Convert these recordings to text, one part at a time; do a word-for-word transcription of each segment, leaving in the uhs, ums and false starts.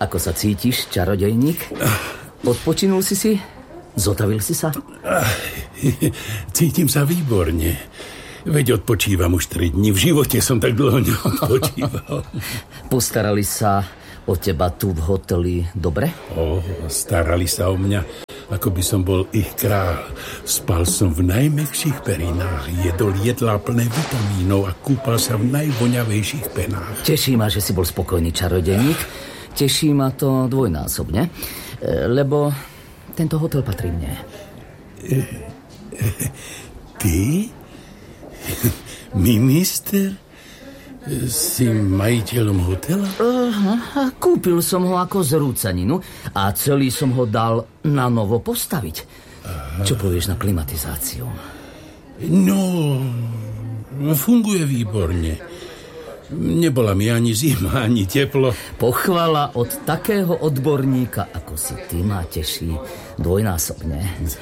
Ako sa cítiš, čarodejník? Odpočinul si si? Zotavil si sa? Cítim sa výborne. Veď odpočívam už tri dni. V živote som tak dlho neodpočíval. Postarali sa o teba tu v hoteli dobre? O, starali sa o mňa, ako by som bol ich kráľ. Spal som v najmäkších perinách, jedol jedlá plné vitamínov a kúpal sa v najvoňavejších penách. Teší ma, že si bol spokojný, čarodejník. Teší ma to dvojnásobne, lebo tento hotel patrí mne. E, e, ty? Minister? Si majiteľom hotela? Uh, kúpil som ho ako zrúcaninu a celý som ho dal na novo postaviť. Aha. Čo povieš na klimatizáciu? No, funguje výborne. Nebola mi ani zima, ani teplo. Pochvala od takého odborníka, ako si ty, ma teší dvojnásobne.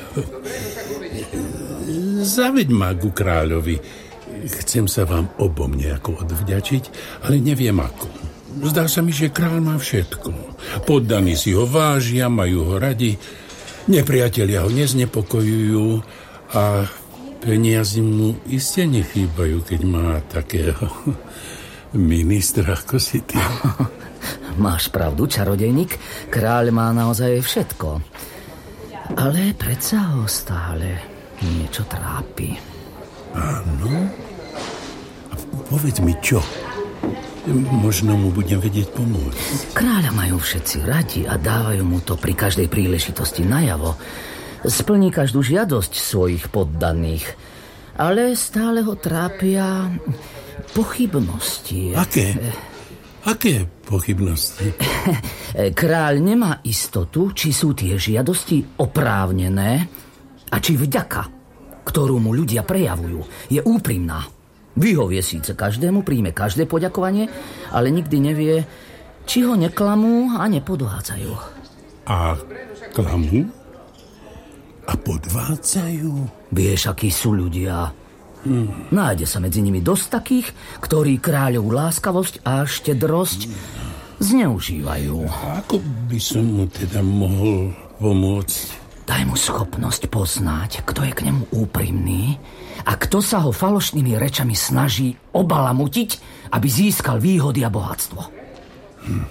Zaveď ma ku kráľovi. Chcem sa vám obom nejako odvďačiť, ale neviem ako. Zdá sa mi, že kráľ má všetko. Poddaní si ho vážia, majú ho radi, nepriatelia ho neznepokojujú a peniazy mu iste nechýbajú, keď má takého ministra ako si ty. Máš pravdu, čarodejník. Kráľ má naozaj všetko. Ale predsa ho stále niečo trápi. Áno? A povedz mi čo? Možno mu budem vedieť pomôcť. Kráľa majú všetci radi a dávajú mu to pri každej príležitosti najavo. Splní každú žiadosť svojich poddaných. Ale stále ho trápia pochybnosti. Aké? Aké pochybnosti? Kráľ nemá istotu, či sú tie žiadosti oprávnené a či vďaka, ktorú mu ľudia prejavujú, je úprimná. Vyhovie síce každému, príjme každé poďakovanie, ale nikdy nevie, či ho neklamú a nepodvádzajú. A klamú? A podvádzajú? Vieš, akí sú ľudia. Hmm. Nájde sa medzi nimi dosť takých, ktorí kráľovú láskavosť a štedrosť zneužívajú. A ako by som mu teda mohol pomôcť? Daj mu schopnosť poznať, kto je k nemu úprimný a kto sa ho falošnými rečami snaží obalamutiť, aby získal výhody a bohatstvo. Hm.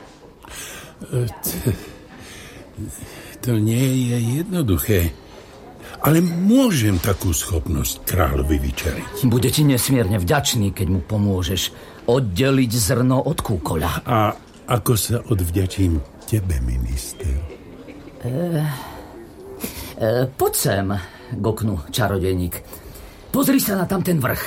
To nie je jednoduché. Ale môžem takú schopnosť kráľovi vyčariť. Bude ti nesmierne vďačný, keď mu pomôžeš oddeliť zrno od kúkoľa. A ako sa odvďačím tebe, minister? E, e, poď sem, goknu čarodejník. Pozri sa na tamten vrch.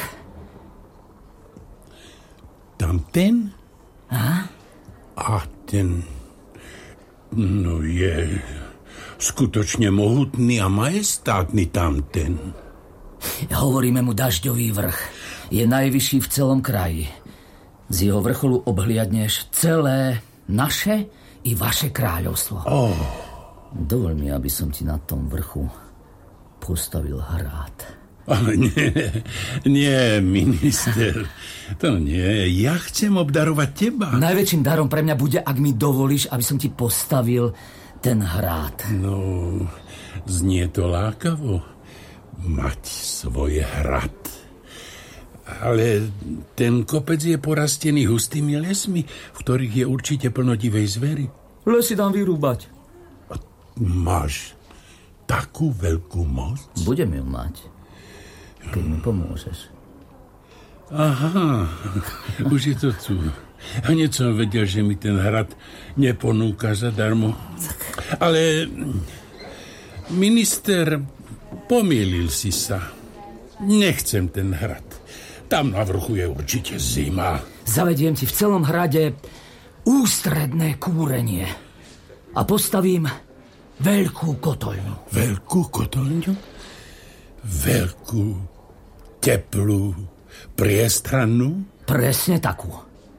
Tamten? A? A ten... No je... skutočne mohutný a majestátny tamten. Hovoríme mu dažďový vrch. Je najvyšší v celom kraji. Z jeho vrcholu obhliadneš celé naše i vaše kráľovstvo. Oh. Dovol mi, aby som ti na tom vrchu postavil hrad. Ale nie, nie, minister. To nie. Ja chcem obdarovať teba. Najväčším darom pre mňa bude, ak mi dovolíš, aby som ti postavil ten hrad. No, znie to lákavo, mať svoj hrad. Ale ten kopec je porastený hustými lesmi, v ktorých je určite plno divej zvery. Lesy dám vyrúbať. A máš takú veľkú moc? Budem ju mať, keď mi pomôžeš. Aha, už je to tu. Hneď som vedel, že mi ten hrad neponúka zadarmo. Ale minister, pomýlil si sa. Nechcem ten hrad. Tam na vrchu je určite zima. Zavediem ti v celom hrade ústredné kúrenie a postavím veľkú kotoľňu. Veľkú kotoľňu? Veľkú, teplú, priestrannú? Presne takú.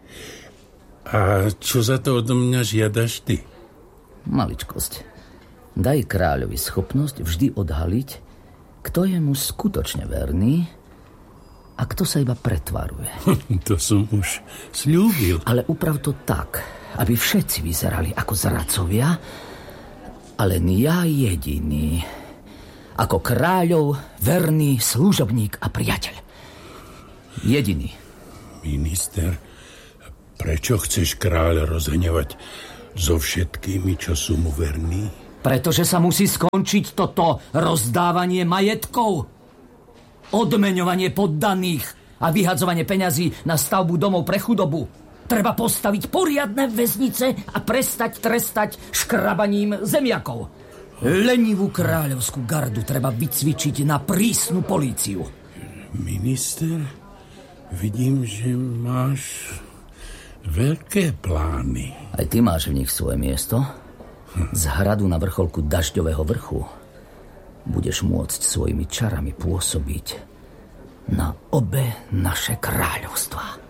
A čo za to odo mňa žiadaš ty? Maličkosť. Daj kráľovi schopnosť vždy odhaliť, kto je mu skutočne verný a kto sa iba pretvaruje. To som už sľúbil. Ale uprav to tak, aby všetci vyzerali ako zradcovia, a len ja jediný, ako kráľov verný služobník a priateľ. Jediný. Minister, prečo chceš kráľa rozhnevať so všetkými, čo sú mu verní? Pretože sa musí skončiť toto rozdávanie majetkov, odmeňovanie poddaných a vyhadzovanie peňazí na stavbu domov pre chudobu. Treba postaviť poriadne väznice a prestať trestať škrabaním zemiakov. Lenivú kráľovskú gardu treba vycvičiť na prísnu políciu. Minister, vidím, že máš veľké plány. Aj ty máš v nich svoje miesto. Z hradu na vrcholku Dažďového vrchu budeš môcť svojimi čarami pôsobiť na obe naše kráľovstvá.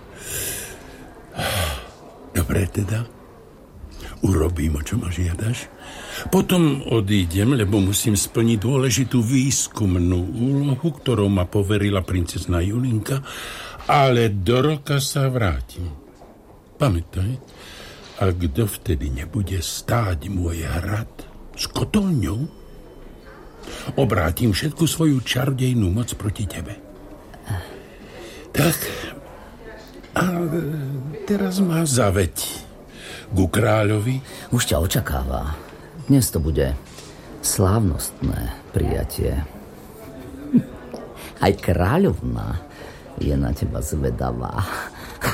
Dobre teda, urobím, o čo ma žiadaš. Potom odídem, lebo musím splniť dôležitú výskumnú úlohu, ktorou ma poverila princezná Julinka, ale do roka sa vrátim. Pamätaj, ak dovtedy nebude stáť môj hrad s kotolňou, obrátim všetku svoju čarodejnú moc proti tebe. Tak, a teraz ma zaveď ku kráľovi. Už ťa očakáva. Dnes to bude slávnostné prijatie. Aj kráľovna je na teba zvedavá.